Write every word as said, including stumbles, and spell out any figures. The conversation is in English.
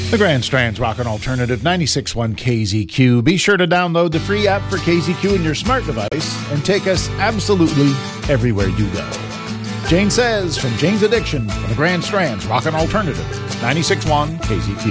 The Grand Strand's Rockin' Alternative ninety-six point one K Z Q. Be sure to download the free app for K Z Q in your smart device and take us absolutely everywhere you go. Jane Says from Jane's Addiction on the Grand Strand's Rockin' Alternative ninety-six point one K Z Q.